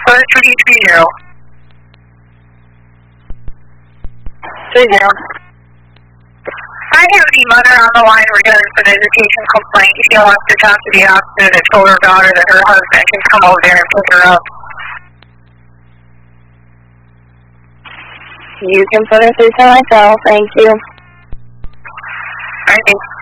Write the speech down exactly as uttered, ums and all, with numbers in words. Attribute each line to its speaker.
Speaker 1: ahead, three three zero. Three zero. I have the mother on the line regarding an education complaint. She wants to talk to the officer that told her daughter that her husband can come over there and pick her up.
Speaker 2: You can put her through to myself. Thank you.
Speaker 1: I think.